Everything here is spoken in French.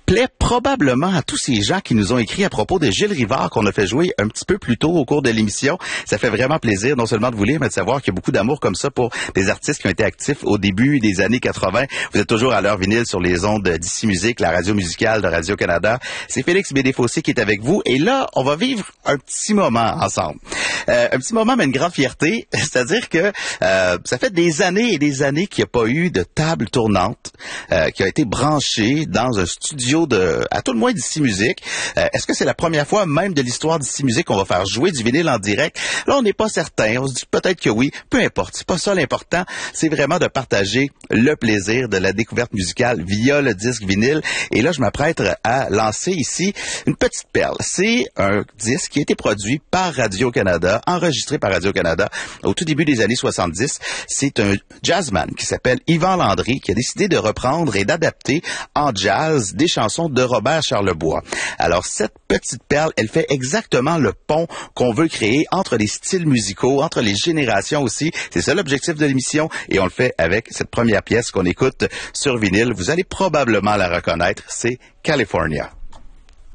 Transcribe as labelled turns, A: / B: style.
A: plaît probablement à tous ces gens qui nous ont écrit à propos de Gilles Rivard qu'on a fait jouer un petit peu plus tôt au cours de l'émission. Ça fait vraiment plaisir non seulement de vous lire, mais de savoir qu'il y a beaucoup d'amour comme ça pour des artistes qui ont été actifs au début des années 80. Vous êtes toujours à l'heure vinyle sur les ondes d'Ici Musique, la radio musicale de Radio-Canada. C'est Félix Bédéfossé qui est avec vous. Et là, on va vivre un petit moment ensemble. Un petit moment, mais une grande fierté. C'est-à-dire que ça fait des années et des années qu'il n'y a pas eu de table tournante qui a été branchée dans un studio à tout le moins d'Ici Musique. Est-ce que c'est la première fois même de l'histoire d'Ici Musique qu'on va faire jouer du vinyle en direct? Là, on n'est pas certain. On se dit peut-être que oui. Peu importe. C'est pas ça l'important. C'est vraiment de partager le plaisir de la découverte musicale via le disque vinyle. Et là, je m'apprête à lancer ici une petite perle. C'est un disque qui a été produit par Radio-Canada, enregistré par Radio-Canada au tout début des années 70. C'est un jazzman qui s'appelle Yvan Landry qui a décidé de reprendre et d'adapter en jazz des chansons de Robert Charlebois. Alors, cette petite perle, elle fait exactement le pont qu'on veut créer entre les styles musicaux, entre les générations aussi. C'est ça l'objectif de l'émission et on le fait avec cette première pièce qu'on écoute sur vinyle. Vous allez probablement la reconnaître, c'est California.